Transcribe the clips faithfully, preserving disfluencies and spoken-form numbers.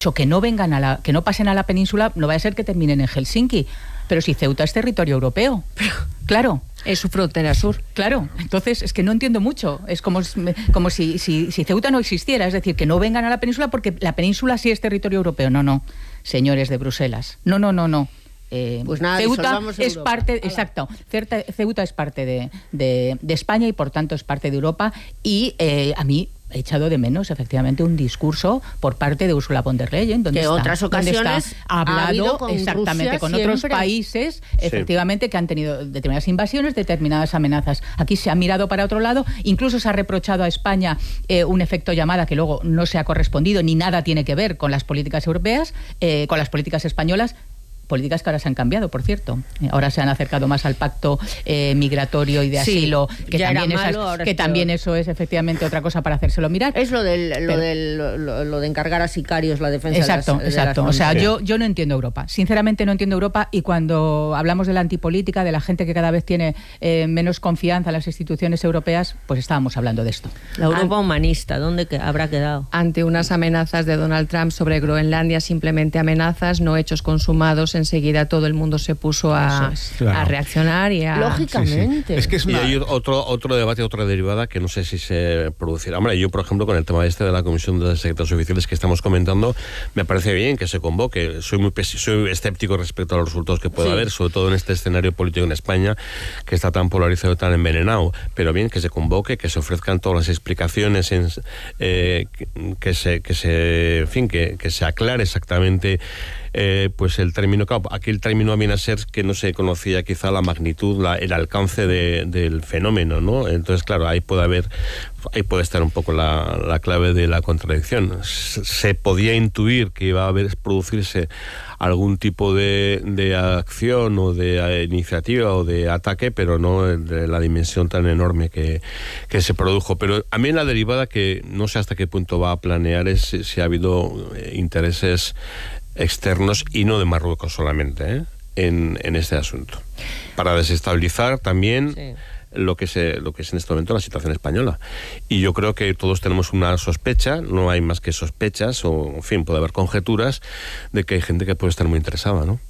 que no vengan a la, que no pasen a la península, no vaya a ser que terminen en Helsinki. Pero si Ceuta es territorio europeo, claro. Es su frontera sur. Claro, entonces es que no entiendo mucho. Es como, como si, si, si Ceuta no existiera, es decir, que no vengan a la península porque la península sí es territorio europeo. No, no, señores de Bruselas. No, no, no, no. Eh, pues nada, Ceuta es Europa. parte, Hola. exacto, Ceuta, Ceuta es parte de, de, de España y por tanto es parte de Europa y eh, a mí he echado de menos efectivamente un discurso por parte de Ursula von der Leyen donde que está, otras ocasiones ha hablado ha con exactamente Rusia con siempre. otros países efectivamente que han tenido determinadas invasiones, determinadas amenazas. Aquí se ha mirado para otro lado, incluso se ha reprochado a España eh, un efecto llamada que luego no se ha correspondido ni nada tiene que ver con las políticas europeas, eh, con las políticas españolas. Políticas que ahora se han cambiado, por cierto. Ahora se han acercado más al pacto eh, migratorio y de sí, asilo, que, también, malo, esas, que también eso es efectivamente otra cosa para hacérselo mirar. Es lo, del, Pero, lo, del, lo, lo de encargar a sicarios la defensa exacto, de las exacto. de las o sea, sí. yo, yo no entiendo Europa. Sinceramente no entiendo Europa y cuando hablamos de la antipolítica, de la gente que cada vez tiene eh, menos confianza en las instituciones europeas, pues estábamos hablando de esto. La Europa humanista, ¿dónde que habrá quedado? Ante unas amenazas de Donald Trump sobre Groenlandia, simplemente amenazas, no hechos consumados, enseguida todo el mundo se puso a, es, claro. a reaccionar y a... Lógicamente. Sí, sí. Es que es una... Y hay otro, otro debate, otra derivada que no sé si se producirá. Hombre, yo, por ejemplo, con el tema este de la Comisión de Secretos Oficiales que estamos comentando, me parece bien que se convoque. Soy muy soy escéptico respecto a los resultados que pueda sí. haber, sobre todo en este escenario político en España, que está tan polarizado, tan envenenado. Pero bien, que se convoque, que se ofrezcan todas las explicaciones, en, eh, que, que se, que se, en fin, que, que se aclare exactamente Eh, pues el término, claro, aquí el término viene a ser que no se conocía quizá la magnitud, la, el alcance de, del fenómeno, ¿no? Entonces, claro, ahí puede haber, ahí puede estar un poco la, la clave de la contradicción. Se, se podía intuir que iba a haber, producirse algún tipo de, de acción o de uh, iniciativa o de ataque, pero no de la dimensión tan enorme que, que se produjo. Pero a mí la derivada que no sé hasta qué punto va a planear es si, si ha habido eh, intereses externos y no de Marruecos solamente ¿eh? en, en este asunto para desestabilizar también sí. lo que se lo que es en este momento la situación española, y yo creo que todos tenemos una sospecha, no hay más que sospechas o en fin, puede haber conjeturas de que hay gente que puede estar muy interesada, ¿no?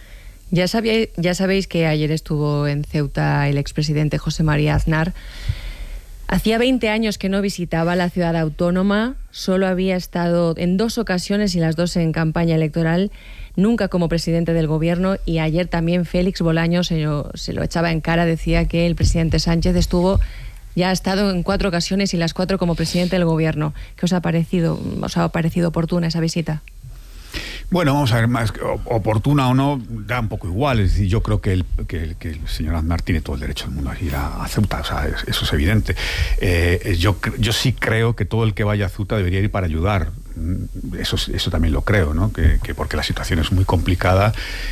Ya sabía, ya sabéis que ayer estuvo en Ceuta el expresidente José María Aznar. Hacía veinte años que no visitaba la ciudad autónoma, solo había estado en dos ocasiones y las dos en campaña electoral, nunca como presidente del gobierno, y ayer también Félix Bolaños se lo, se lo echaba en cara, decía que el presidente Sánchez estuvo, ya ha estado en cuatro ocasiones y las cuatro como presidente del gobierno. ¿Qué os ha parecido, os ha parecido oportuna esa visita? Bueno, vamos a ver, más oportuna o no, da un poco igual. Es decir, yo creo que el, que, que el señor Aznar tiene todo el derecho del mundo a ir a, a Ceuta, o sea, eso es evidente. Eh, yo, yo sí creo que todo el que vaya a Ceuta debería ir para ayudar. Eso, eso también lo creo, ¿no? Que, que porque la situación es muy complicada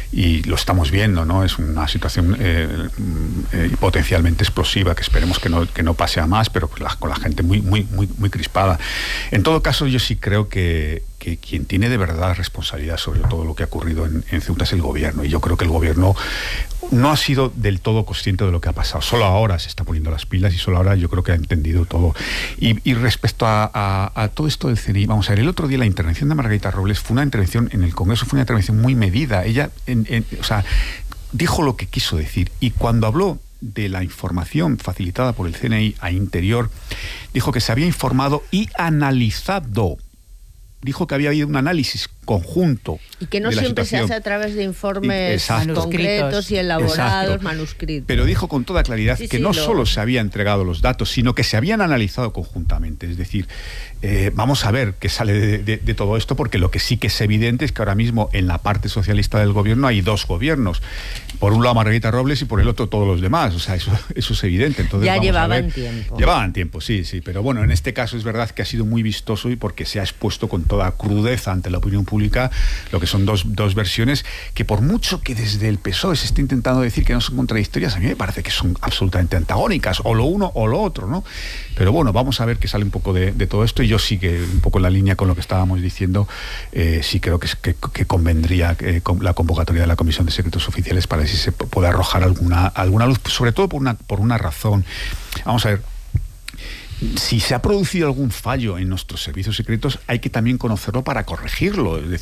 y lo estamos viendo, ¿no? Es una situación eh, eh, potencialmente explosiva, que esperemos que no, que no pase a más, pero con la, con la gente muy, muy, muy, muy crispada. En todo caso, yo sí creo que, que quien tiene de verdad responsabilidad sobre todo lo que ha ocurrido en, en Ceuta es el gobierno, y yo creo que el gobierno no ha sido del todo consciente de lo que ha pasado. Solo ahora se está poniendo las pilas y solo ahora yo creo que ha entendido todo. Y, y respecto a, a, a todo esto del C N I, vamos a ver, el otro día la intervención de Margarita Robles fue una intervención en el Congreso, fue una intervención muy medida. Ella, en, en, o sea, dijo lo que quiso decir, y cuando habló de la información facilitada por el C N I a Interior, dijo que se había informado y analizado. Dijo que había habido un análisis conjunto. Y que no de la siempre situación. se hace a través de informes Exacto. concretos y elaborados, Exacto. manuscritos. Pero dijo con toda claridad sí, que sí, no lo... solo se habían entregado los datos, sino que se habían analizado conjuntamente. Es decir, eh, vamos a ver qué sale de, de, de todo esto, porque lo que sí que es evidente es que ahora mismo en la parte socialista del gobierno hay dos gobiernos. Por un lado Margarita Robles y por el otro todos los demás. O sea, eso, eso es evidente. Entonces, ya vamos llevaban a ver. tiempo. Llevaban tiempo, sí, sí. Pero bueno, en este caso es verdad que ha sido muy vistoso y porque se ha expuesto con toda crudeza ante la opinión pública lo que son dos, dos versiones que, por mucho que desde el P S O E se esté intentando decir que no son contradictorias, a mí me parece que son absolutamente antagónicas, o lo uno o lo otro, ¿no? Pero bueno, vamos a ver qué sale un poco de, de todo esto, y yo sí que, un poco en la línea con lo que estábamos diciendo, eh, sí creo que, que, que convendría eh, con la convocatoria de la Comisión de Secretos Oficiales para ver si se puede arrojar alguna, alguna luz, sobre todo por una, por una razón. Vamos a ver, si se ha producido algún fallo en nuestros servicios secretos, hay que también conocerlo para corregirlo. Es